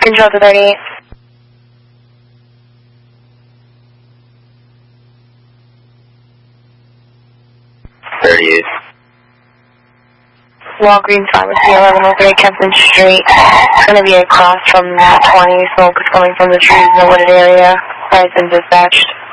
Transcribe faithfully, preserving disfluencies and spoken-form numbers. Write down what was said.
Control to thirty-eight. thirty-eight. Walgreens Pharmacy, eleven oh three Kempton Street. It's going to be across from twenty. Smoke is coming from the trees in the wooded area. Has been dispatched.